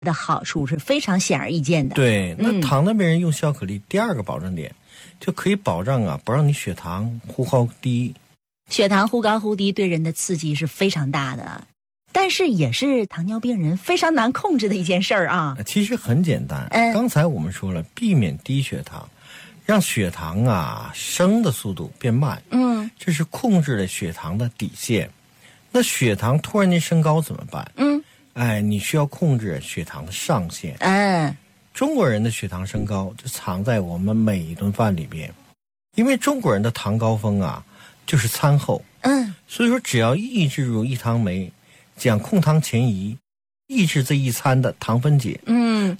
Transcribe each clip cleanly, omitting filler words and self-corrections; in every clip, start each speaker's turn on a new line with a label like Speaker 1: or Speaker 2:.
Speaker 1: 的好处是非常显而易见的。
Speaker 2: 对，那糖尿病人用小可丽第二个保证点，就可以保障不让你血糖忽高忽低。
Speaker 1: 血糖忽高忽低对人的刺激是非常大的，但是也是糖尿病人非常难控制的一件事儿啊。
Speaker 2: 其实很简单，刚才我们说了，避免低血糖，让血糖升的速度变慢，这是控制了血糖的底线。那血糖突然间升高怎么办？你需要控制血糖的上限。中国人的血糖升高就藏在我们每一顿饭里边，因为中国人的糖高峰就是餐后，所以说只要抑制住益糖酶，讲控糖前移，抑制这一餐的糖分解，那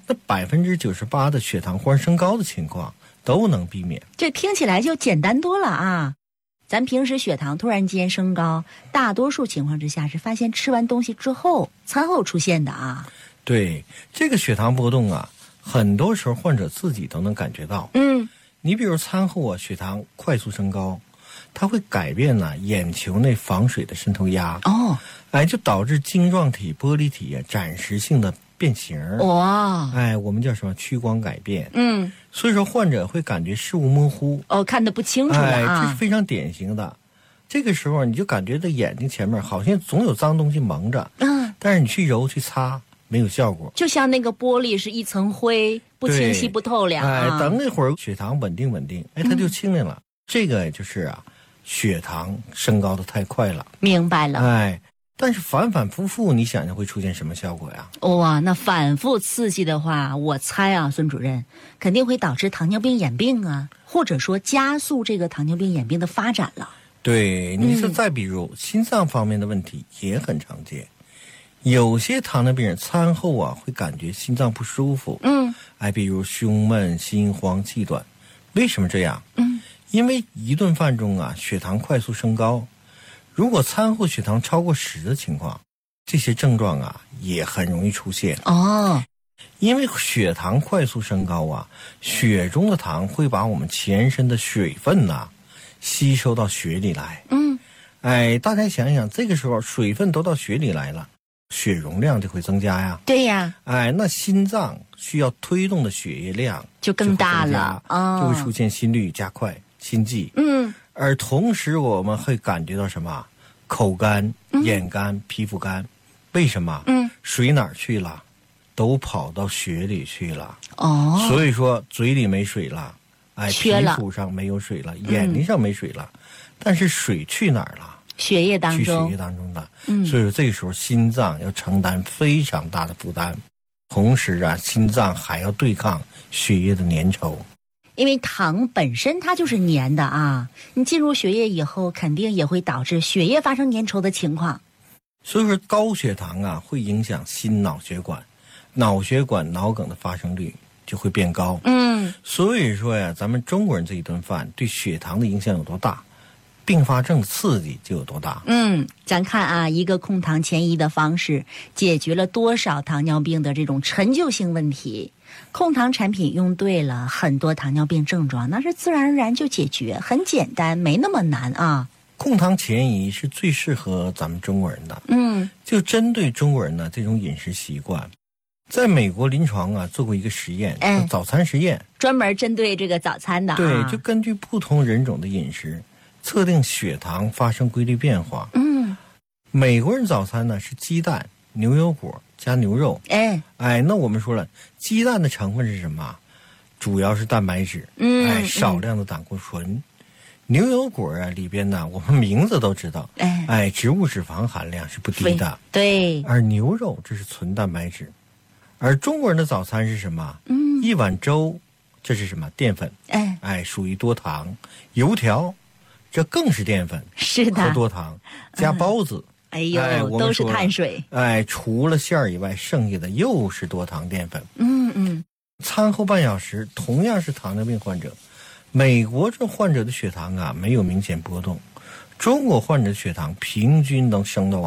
Speaker 2: 98%的血糖忽然升高的情况都能避免。
Speaker 1: 这听起来就简单多了啊！咱平时血糖突然间升高，大多数情况之下是发现吃完东西之后，餐后出现的啊。
Speaker 2: 对，这个血糖波动很多时候患者自己都能感觉到。你比如餐后血糖快速升高，它会改变眼球内房水的渗透压，就导致晶状体、玻璃体暂时性的变形。我们叫什么屈光改变。所以说患者会感觉视物模糊，
Speaker 1: 看得不清楚了
Speaker 2: 这是非常典型的。这个时候你就感觉这眼睛前面好像总有脏东西蒙着，但是你去揉去擦没有效果，
Speaker 1: 就像那个玻璃是一层灰，不清晰不透亮。
Speaker 2: 等一会儿血糖稳定，它就清亮了。这个就是血糖升高的太快了。
Speaker 1: 明白了。
Speaker 2: 但是反反复复，你想想会出现什么效果呀？
Speaker 1: 那反复刺激的话，我猜孙主任肯定会导致糖尿病眼病或者说加速这个糖尿病眼病的发展了。
Speaker 2: 对，你说再比如心脏方面的问题也很常见，有些糖尿病人餐后会感觉心脏不舒服，比如胸闷、心慌、气短。为什么这样？因为一顿饭中血糖快速升高，如果餐后血糖超过10的情况，这些症状也很容易出现。因为血糖快速升高血中的糖会把我们全身的水分吸收到血里来。大家想想，这个时候水分都到血里来了，血容量就会增加呀。
Speaker 1: 对呀。
Speaker 2: 那心脏需要推动的血液量
Speaker 1: 就更大了，
Speaker 2: 就会出现心率加快、心悸。而同时我们会感觉到什么？口干、眼干、皮肤干。为什么？水哪儿去了？都跑到血里去了。所以说嘴里没水了，皮肤上没有水了，眼睛上没水了，但是水去哪儿了？
Speaker 1: 血液当中。
Speaker 2: 去血液当中的。所以说这个时候心脏要承担非常大的负担，同时心脏还要对抗血液的粘稠。
Speaker 1: 因为糖本身它就是粘的你进入血液以后肯定也会导致血液发生粘稠的情况。
Speaker 2: 所以说高血糖会影响心脑血管，脑血管脑梗的发生率就会变高。所以说咱们中国人这一顿饭对血糖的影响有多大，并发症的刺激就有多大。
Speaker 1: 咱看一个控糖前移的方式解决了多少糖尿病的这种陈旧性问题。控糖产品用对了，很多糖尿病症状那是自然而然就解决，很简单，没那么难控
Speaker 2: 糖前移是最适合咱们中国人的。就针对中国人的这种饮食习惯，在美国临床做过一个实验，早餐实验，
Speaker 1: 专门针对这个早餐的。
Speaker 2: 对，就根据不同人种的饮食测定血糖发生规律变化。美国人早餐是鸡蛋、牛油果加牛肉。那我们说了，鸡蛋的成分是什么？主要是蛋白质，少量的胆固醇。牛油果里边我们名字都知道，植物脂肪含量是不低的。
Speaker 1: 对。
Speaker 2: 而牛肉这是纯蛋白质。而中国人的早餐是什么？一碗粥，这是什么？淀粉。属于多糖。油条，这更是淀粉，
Speaker 1: 是的，
Speaker 2: 和多糖。加包子。
Speaker 1: 都是碳水。
Speaker 2: 除了馅儿以外，剩下的又是多糖淀粉。餐后半小时同样是糖尿病患者，美国这患者的血糖没有明显波动，中国患者的血糖平均能升到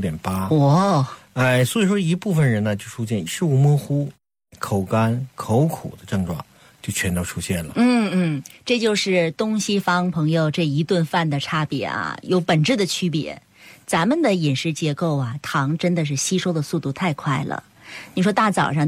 Speaker 2: 15.8。所以说一部分人就出现视物模糊、口干、口苦的症状，就全都出现了。
Speaker 1: 这就是东西方朋友这一顿饭的差别有本质的区别。咱们的饮食结构糖真的是吸收的速度太快了， 你说大早上